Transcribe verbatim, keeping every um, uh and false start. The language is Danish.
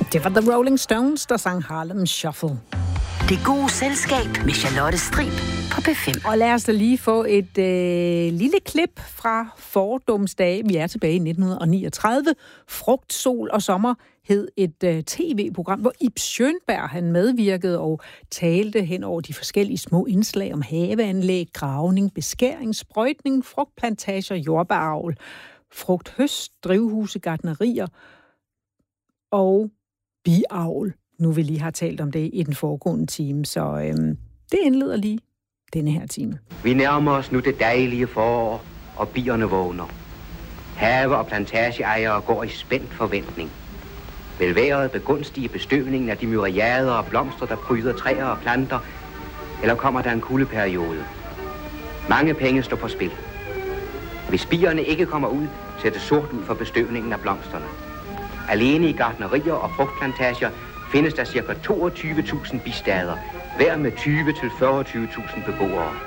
Det var The Rolling Stones, der sang Harlem Shuffle. Det gode selskab med Charlotte Strib på P fem. Og lad os da lige få et øh, lille klip fra fordomsdage. Vi er tilbage i nitten niogtredive. Frugt, sol og sommer hed et øh, tv-program, hvor Ib Schønberg han medvirkede og talte hen over de forskellige små indslag om haveanlæg, gravning, beskæring, sprøjtning, frugtplantager, jordbæravl, frugthøst, drivhuse, gartnerier og biavl. Nu vi lige har talt om det i den foregående time, så øhm, det indleder lige denne her time. Vi nærmer os nu det dejlige forår, og bierne vågner. Have- og plantageejere går i spændt forventning. Vil vejret begunstige bestøvningen af de myriader og blomster, der pryder træer og planter, eller kommer der en kuldeperiode? Mange penge står på spil. Hvis bierne ikke kommer ud, ser det sort ud for bestøvningen af blomsterne. Alene i gartnerier og frugtplantager findes der ca. toogtyve tusind bistader, hver med tyve til fyrre tusind beboere.